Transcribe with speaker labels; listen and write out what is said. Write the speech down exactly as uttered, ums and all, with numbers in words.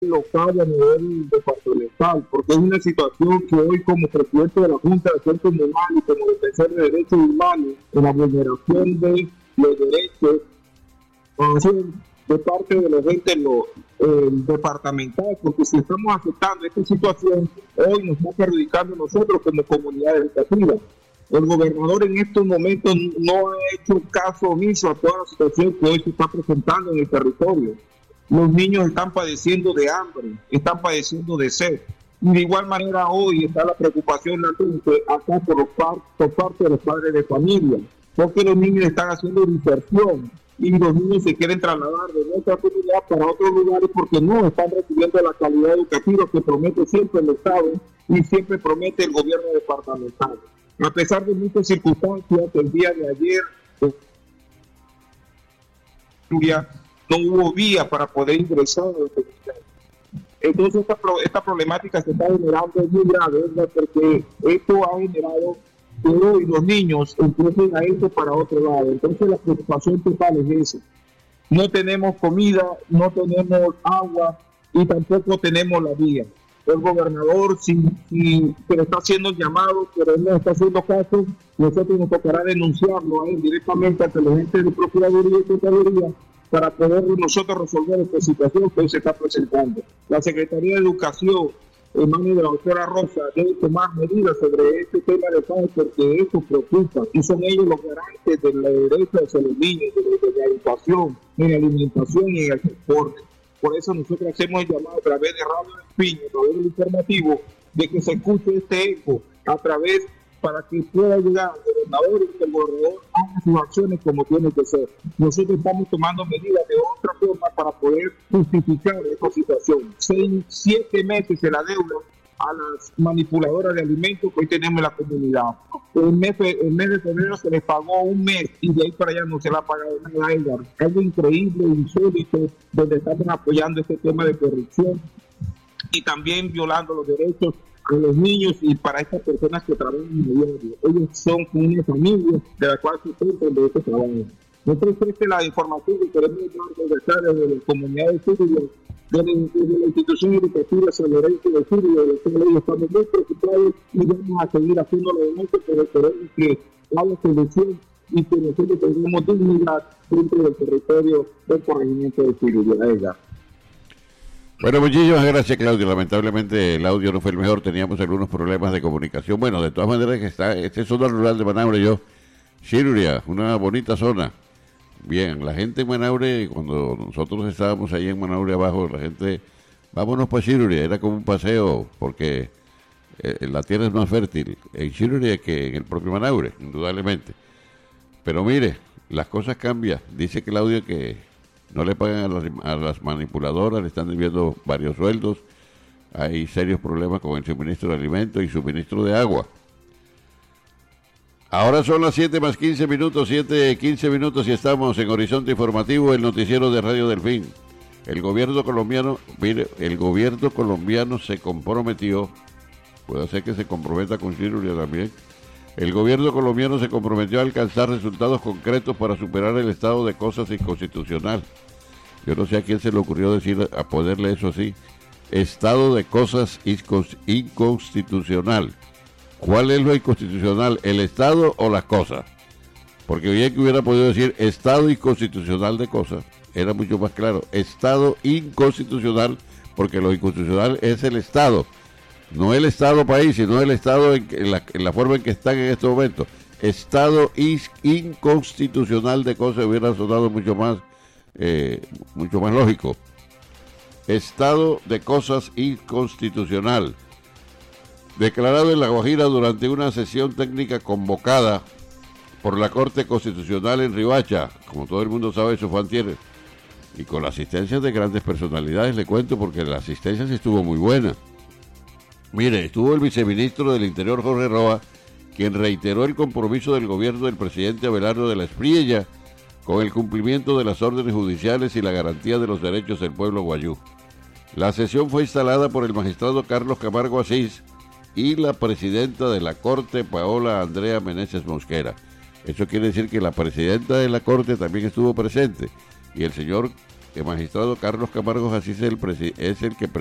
Speaker 1: local y a nivel departamental, porque es una situación que hoy como presidente de la Junta de Acción Comunal y como defensor de derechos humanos, en la vulneración de los derechos de parte de los entes lo, eh, departamental, porque si estamos aceptando esta situación, hoy nos está perjudicando a nosotros como comunidad educativa. El gobernador en estos momentos no ha hecho caso omiso a toda la situación que hoy se está presentando en el territorio. Los niños están padeciendo de hambre, están padeciendo de sed. Y de igual manera hoy está la preocupación latente acá por, los par por parte de los padres de familia, porque los niños están haciendo dispersión y los niños se quieren trasladar de nuestra comunidad para otros lugares porque no están recibiendo la calidad educativa que promete siempre el Estado y siempre promete el gobierno departamental. A pesar de muchas circunstancias, el día de ayer no hubo vía para poder ingresar a la comunidad. Entonces esta, esta problemática se está generando muy grave, ¿verdad? Porque esto ha generado que hoy los niños empiecen a irse para otro lado. Entonces la preocupación total es esa. No tenemos comida, no tenemos agua y tampoco tenemos la vía. El gobernador, si, si se le está haciendo el llamado, pero él no está haciendo caso, nosotros nos tocará denunciarlo a él directamente ante los entes de Procuraduría y Contraloría para poder nosotros resolver esta situación que hoy se está presentando. La Secretaría de Educación, en manos de la doctora Rosa, debe tomar medidas sobre este tema de paz porque esto preocupa y son ellos los garantes de los derechos de los niños, de la educación, en la alimentación y en el transporte. Por eso nosotros hacemos el llamado a través de Radio del Piño, a través del informativo, de que se escuche este eco, a través para que pueda llegar al gobernador y que el gobernador haga sus acciones como tiene que ser. Nosotros estamos tomando medidas de otra forma para poder justificar esta situación. Seis, siete meses se la deuda a las manipuladoras de alimentos que hoy tenemos en la comunidad. El mes, el mes de febrero se les pagó un mes y de ahí para allá no se le ha pagado nada a ella. Algo increíble, insólito, donde estamos apoyando este tema de corrupción y también violando los derechos a los niños y para estas personas que trabajan en el diario. Ellos son una familia de la cual sustentan de este trabajo. Nosotros ofrece la información que queremos dar desde la comunidad de Siria, desde, desde la institución educativa San Lorenzo de Siria, de que estamos muy preocupados y vamos a seguir haciendo lo demás, pero queremos que haya solución y que nosotros tengamos dignidad dentro del territorio del corregimiento de Siria.
Speaker 2: Bueno, muchísimas gracias, Claudio. Lamentablemente el audio no fue el mejor, teníamos algunos problemas de comunicación. Bueno, de todas maneras que está, este es zona rural de Manaure, yo, Siruria, una bonita zona. Bien, la gente en Manaure, cuando nosotros estábamos ahí en Manaure abajo, la gente, vámonos para Siruria, era como un paseo, porque eh, la tierra es más fértil en Siruria que en el propio Manaure, indudablemente. Pero mire, las cosas cambian. Dice Claudio que no le pagan a las, a las manipuladoras, le están debiendo varios sueldos, hay serios problemas con el suministro de alimentos y suministro de agua. Ahora son las siete más quince minutos, siete quince minutos y estamos en Horizonte Informativo, el noticiero de Radio Delfín. El gobierno colombiano, mire, el gobierno colombiano se comprometió, puede ser que se comprometa con Siruria también, el gobierno colombiano se comprometió a alcanzar resultados concretos para superar el estado de cosas inconstitucional. Yo no sé a quién se le ocurrió decir, a ponerle eso así, estado de cosas inconstitucional. ¿Cuál es lo inconstitucional, el estado o las cosas? Porque bien que hubiera podido decir estado inconstitucional de cosas, era mucho más claro, estado inconstitucional, porque lo inconstitucional es el estado. No el Estado país, sino el Estado en, en, la, en la forma en que están en este momento. Estado is, inconstitucional de cosas hubiera sonado mucho más, eh, mucho más lógico. Estado de cosas inconstitucional. Declarado en La Guajira durante una sesión técnica convocada por la Corte Constitucional en Riohacha. Como todo el mundo sabe, eso fue antier. Y con la asistencia de grandes personalidades, le cuento, porque la asistencia sí estuvo muy buena. Mire, estuvo el viceministro del Interior, Jorge Roa, quien reiteró el compromiso del gobierno del presidente Abelardo de la Espriella con el cumplimiento de las órdenes judiciales y la garantía de los derechos del pueblo guayú. La sesión fue instalada por el magistrado Carlos Camargo Asís y la presidenta de la Corte, Paola Andrea Meneses Mosquera. Eso quiere decir que la presidenta de la Corte también estuvo presente y el señor el magistrado Carlos Camargo Asís es el, es el que